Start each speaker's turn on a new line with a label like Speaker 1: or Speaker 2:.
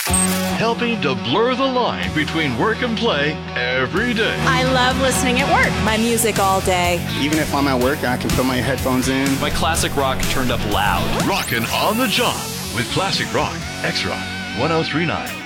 Speaker 1: Helping to blur the line between work and play every day.
Speaker 2: I love listening at work. My music all day.
Speaker 3: Even if I'm at work, I can put my headphones in.
Speaker 4: My classic rock turned up loud.
Speaker 1: Rockin' on the job with Classic Rock, X-Rock 1039.